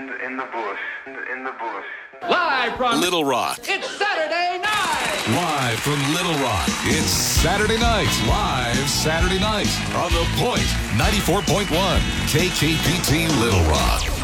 in the bush. Live from Little Rock. It's Saturday night. Live from Little Rock. It's Saturday night. Live Saturday night on The Point 94.1 KKPT Little Rock.